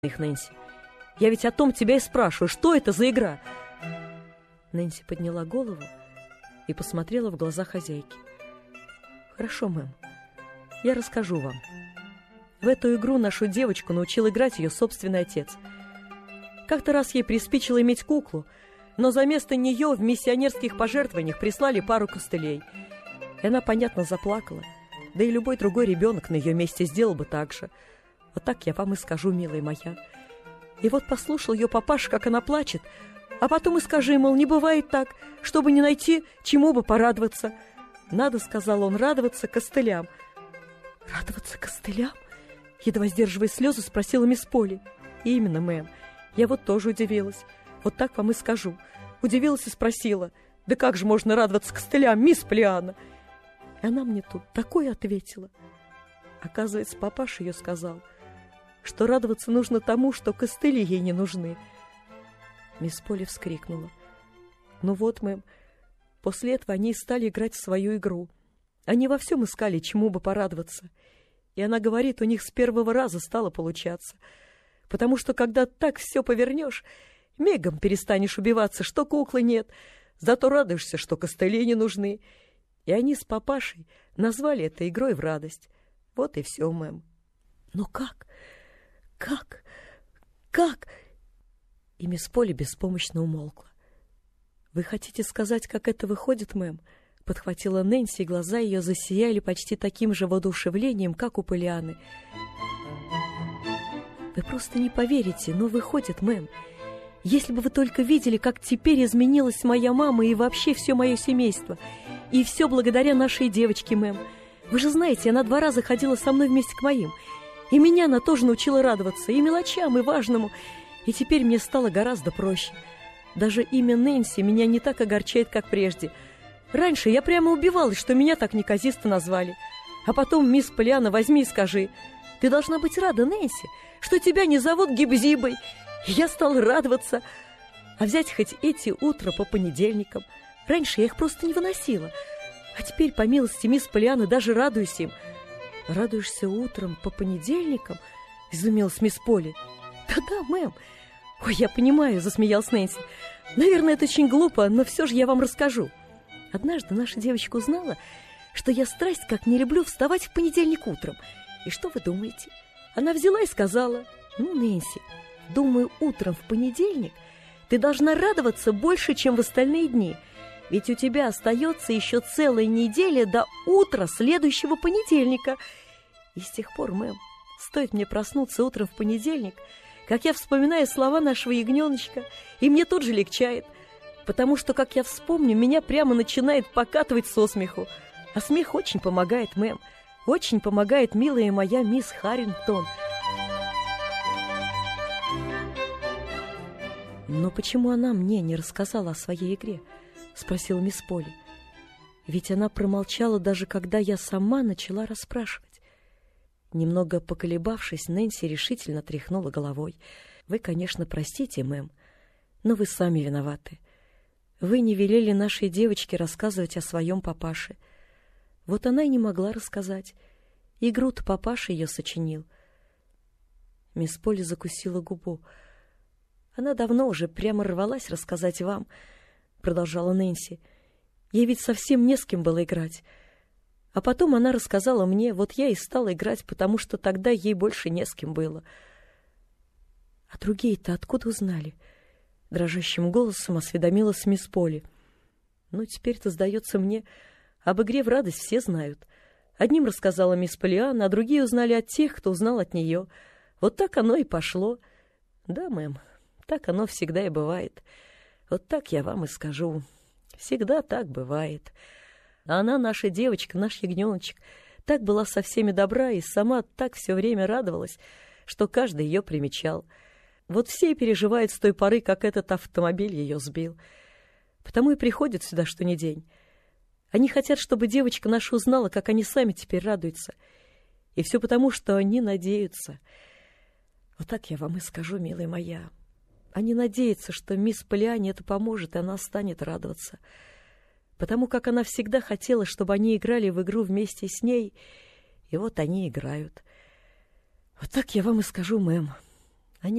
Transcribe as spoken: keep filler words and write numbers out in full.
их, Нэнси. Я ведь о том тебя и спрашиваю, что это за игра?» Нэнси подняла голову и посмотрела в глаза хозяйки. «Хорошо, мэм, я расскажу вам. В эту игру нашу девочку научил играть ее собственный отец. Как-то раз ей приспичило иметь куклу, но за место нее в миссионерских пожертвованиях прислали пару костылей. И она, понятно, заплакала. Да и любой другой ребенок на ее месте сделал бы так же. Вот так я вам и скажу, милая моя. И вот послушал ее папаша, как она плачет, а потом и скажи, мол, не бывает так, чтобы не найти, чему бы порадоваться. Надо, сказал он, радоваться костылям». «Радоваться костылям?» Едва сдерживая слезы, спросила мисс Полли. «Именно, мэм. Я вот тоже удивилась. Вот так вам и скажу. Удивилась и спросила: да как же можно радоваться костылям, мисс Поллианна?» И она мне тут такое ответила. Оказывается, папаша ее сказал, что радоваться нужно тому, что костыли ей не нужны. Мисс Полли вскрикнула. «Ну вот, мэм, после этого они и стали играть в свою игру. Они во всем искали, чему бы порадоваться. И она говорит, у них с первого раза стало получаться. Потому что, когда так все повернешь, мигом перестанешь убиваться, что куклы нет, зато радуешься, что костыли не нужны. И они с папашей назвали это игрой в радость. Вот и все, мэм». «Но как? Как? Как?» И мисс Полли беспомощно умолкла. «Вы хотите сказать, как это выходит, мэм?» Подхватила Нэнси, и глаза ее засияли почти таким же воодушевлением, как у Поллианны. «Вы просто не поверите, но выходит, мэм. Если бы вы только видели, как теперь изменилась моя мама и вообще все мое семейство. И все благодаря нашей девочке, мэм. Вы же знаете, она два раза ходила со мной вместе к моим. И меня она тоже научила радоваться, и мелочам, и важному. И теперь мне стало гораздо проще. Даже имя Нэнси меня не так огорчает, как прежде. Раньше я прямо убивалась, что меня так неказисто назвали. А потом, мисс Поллианна, возьми и скажи: ты должна быть рада, Нэнси, что тебя не зовут Гибзибой». И я стала радоваться. А взять хоть эти утра по понедельникам. Раньше я их просто не выносила. А теперь, по милости мисс Поллианны, даже радуюсь им. «Радуешься утром по понедельникам?» — изумилась мисс Полли. «Да-да, мэм». «Ой, я понимаю», — засмеялась Нэнси. «Наверное, это очень глупо, но все же я вам расскажу. Однажды наша девочка узнала, что я страсть как не люблю вставать в понедельник утром. И что вы думаете? Она взяла и сказала: ну, Нэнси, думаю, утром в понедельник ты должна радоваться больше, чем в остальные дни. Ведь у тебя остается еще целая неделя до утра следующего понедельника». И с тех пор, мэм, стоит мне проснуться утром в понедельник, как я вспоминаю слова нашего ягненочка, и мне тут же легчает. Потому что, как я вспомню, меня прямо начинает покатывать со смеху. А смех очень помогает, мэм. Очень помогает, милая моя мисс Харрингтон. «Но почему она мне не рассказала о своей игре?» — спросила мисс Полли. «Ведь она промолчала, даже когда я сама начала расспрашивать». Немного поколебавшись, Нэнси решительно тряхнула головой. «Вы, конечно, простите, мэм, но вы сами виноваты. Вы не велели нашей девочке рассказывать о своем папаше. Вот она и не могла рассказать. Игру-то папаша ее сочинил». Мисс Полли закусила губу. «Она давно уже прямо рвалась рассказать вам», — продолжала Нэнси. «Ей ведь совсем не с кем было играть. А потом она рассказала мне, вот я и стала играть, потому что тогда ей больше не с кем было». «А другие-то откуда узнали?» — дрожащим голосом осведомилась мисс Полли. «Ну, теперь-то, сдается мне, об игре в радость все знают. Одним рассказала мисс Поллианна, а другие узнали от тех, кто узнал от нее. Вот так оно и пошло. Да, мэм, так оно всегда и бывает. Вот так я вам и скажу. Всегда так бывает. А она, наша девочка, наш ягненочек, так была со всеми добра и сама так все время радовалась, что каждый ее примечал. Вот все и переживают с той поры, как этот автомобиль ее сбил. Потому и приходят сюда что ни день. Они хотят, чтобы девочка наша узнала, как они сами теперь радуются. И все потому, что они надеются. Вот так я вам и скажу, милая моя. Они надеются, что мисс Поллианне это поможет, и она станет радоваться. Потому как она всегда хотела, чтобы они играли в игру вместе с ней, и вот они играют. Вот так я вам и скажу, мэм».